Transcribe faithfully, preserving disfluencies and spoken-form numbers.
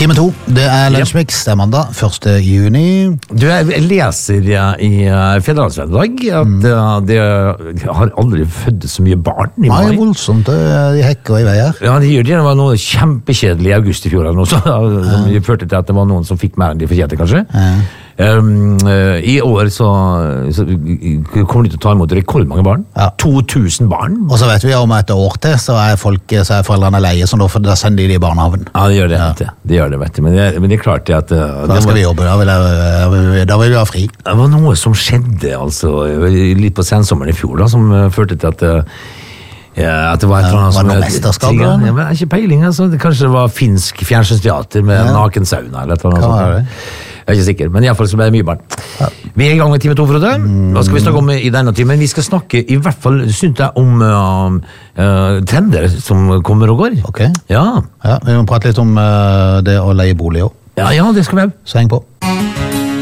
Time to, det er Lunsjmix, det er mandag, første juni. Du, jeg leser i Federlandsvennen i dag at mm. det har aldri født så mye barn i mai. Nei, voldsomt, de hekker i veier. Ja, de gjør det. Det var noe kjempekjedelig i august i fjor, også, som ja. førte til at det var noen som fikk mer enn de fortjente, kanskje. Ja. Um, uh, I år så, så kommer de til å ta imot rekordmange barn. Ja. to tusen barn. Og så vet vi om et år til, så er, folk, så er foreldrene leie, så da sender de de i barnehaven. Ja, det gjør det, ja. vet du. Det gjør det, vet du. Men det, men det er klart det at... Uh, da skal var, vi jobbe, da vil, jeg, da vil vi ha fri. Det var noe som skjedde, altså, litt på sensommeren i fjor, da, som uh, førte til at... Uh, Ja, at det var et eller annet som... Var det noe mesterskap? Ja, men ikke peiling, altså. Det, kanskje det var finsk fjernsynsteater med ja. nakensauna, eller et eller annet sånt. Jeg er ikke sikker, men i hvert fall så ble det mye barn. Ja. Vi er i gang med time to, Frode. Hva skal vi snakke om i denne timen? Vi skal snakke i hvert fall, synes jeg, om uh, uh, trender som kommer og går. Ok. Ja. Ja, vi må prate litt om uh, det å leie bolig også. Ja, ja, det skal vi ha. Så heng på.